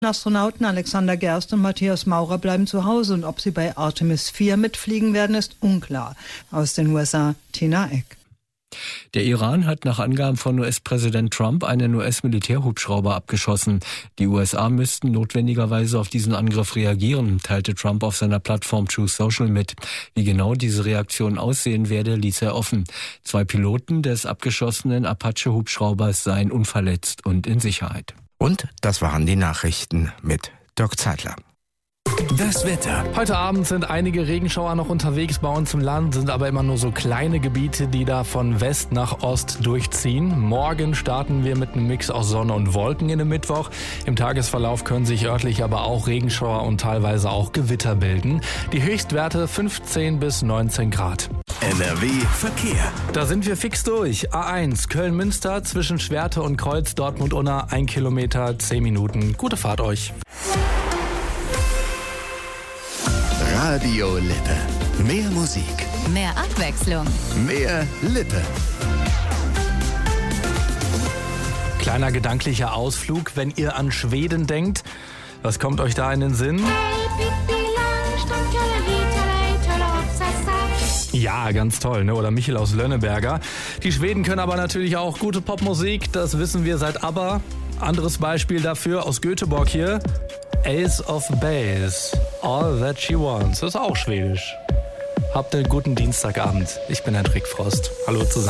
Astronauten Alexander Gerst und Matthias Maurer bleiben zu Hause und ob sie bei Artemis 4 mitfliegen werden, ist unklar. Aus den USA, Tina Eck. Der Iran hat nach Angaben von US-Präsident Trump einen US-Militärhubschrauber abgeschossen. Die USA müssten notwendigerweise auf diesen Angriff reagieren, teilte Trump auf seiner Plattform Truth Social mit. Wie genau diese Reaktion aussehen werde, ließ er offen. 2 Piloten des abgeschossenen Apache-Hubschraubers seien unverletzt und in Sicherheit. Und das waren die Nachrichten mit Dirk Zeitler. Das Wetter. Heute Abend sind einige Regenschauer noch unterwegs bei uns im Land, sind aber immer nur so kleine Gebiete, die da von West nach Ost durchziehen. Morgen starten wir mit einem Mix aus Sonne und Wolken in den Mittwoch. Im Tagesverlauf können sich örtlich aber auch Regenschauer und teilweise auch Gewitter bilden. Die Höchstwerte 15 bis 19 Grad. NRW Verkehr. Da sind wir fix durch. A1 Köln-Münster zwischen Schwerte und Kreuz, Dortmund-Unna, 1 Kilometer, 10 Minuten. Gute Fahrt euch. Radio Lippe. Mehr Musik. Mehr Abwechslung. Mehr Lippe. Kleiner gedanklicher Ausflug, wenn ihr an Schweden denkt. Was kommt euch da in den Sinn? Ja, ganz toll, ne? Oder Michel aus Lönneberger. Die Schweden können aber natürlich auch gute Popmusik, das wissen wir seit ABBA. Anderes Beispiel dafür aus Göteborg hier. Ace of Base, All That She Wants, ist auch schwedisch. Habt einen guten Dienstagabend. Ich bin Hendrik Frost. Hallo zusammen.